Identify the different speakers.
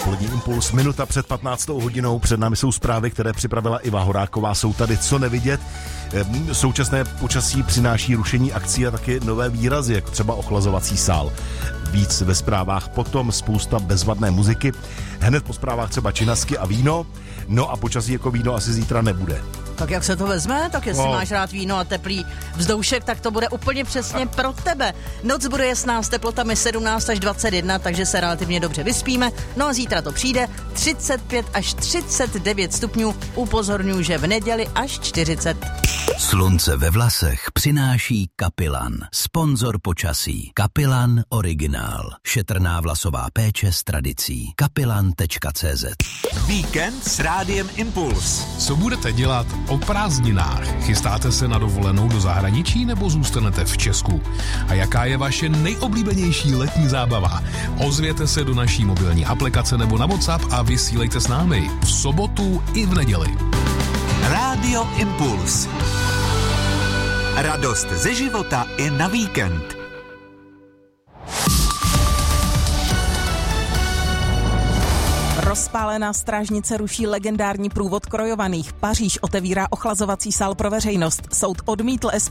Speaker 1: Dopolední impuls, minuta před 15. hodinou. Před námi jsou zprávy, které připravila Iva Horáková. Jsou tady co nevidět. Současné počasí přináší rušení akcí a taky nové výrazy, jako třeba ochlazovací sál. Víc ve zprávách, potom spousta bezvadné muziky. Hned po zprávách třeba činasky a víno. No a počasí jako víno asi zítra nebude.
Speaker 2: Tak jak se to vezme, tak jestli máš rád víno a teplý vzdušek, tak to bude úplně přesně pro tebe. Noc bude jasná s teplotami 17 až 21, takže se relativně dobře vyspíme. No a zítra to přijde 35 až 39 stupňů. Upozorňuji, že v neděli až 40.
Speaker 3: Slunce ve vlasech přináší Kapilan, sponzor počasí. Kapilan Originál. Šetrná vlasová péče s tradicí. Kapilan.cz.
Speaker 4: Víkend s Rádiem Impuls.
Speaker 5: Co budete dělat o prázdninách? Chystáte se na dovolenou do zahraničí nebo zůstanete v Česku? A jaká je vaše nejoblíbenější letní zábava? Ozvěte se do naší mobilní aplikace nebo na WhatsApp a vysílejte s námi v sobotu i v neděli.
Speaker 4: Rádio Impuls. Radost ze života i na víkend.
Speaker 6: Rozpálená strážnice ruší legendární průvod krojovaných. Paříž otevírá ochlazovací sál pro veřejnost. Soud odmítl